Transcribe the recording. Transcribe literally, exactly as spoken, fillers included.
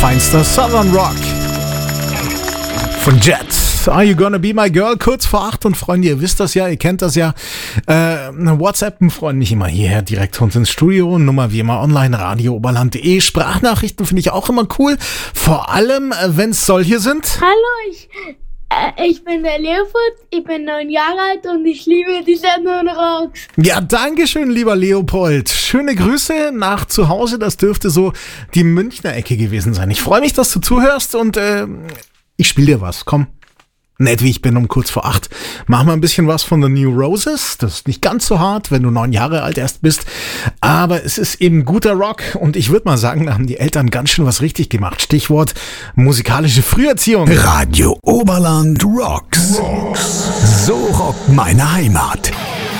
Feinster Southern Rock von Jet. Are you gonna be my girl? Kurz vor acht. Und Freunde, ihr wisst das ja, ihr kennt das ja. Äh, WhatsAppen freuen mich immer hierher direkt zu uns ins Studio. Nummer wie immer online, radio oberland punkt de. Sprachnachrichten finde ich auch immer cool. Vor allem, äh, wenn es solche sind. Hallo, ich, äh, ich bin der Leopold, ich bin neun Jahre alt und ich liebe die Sendung Rocks. Ja, danke schön, lieber Leopold. Schöne Grüße nach zu Hause. Das dürfte so die Münchner Ecke gewesen sein. Ich freue mich, dass du zuhörst und äh, ich spiele dir was. Komm. Nett wie ich bin um kurz vor acht. Mach mal ein bisschen was von The New Roses. Das ist nicht ganz so hart, wenn du neun Jahre alt erst bist. Aber es ist eben guter Rock. Und ich würde mal sagen, da haben die Eltern ganz schön was richtig gemacht. Stichwort musikalische Früherziehung. Radio Oberland Rocks. Rocks. So rockt meine Heimat.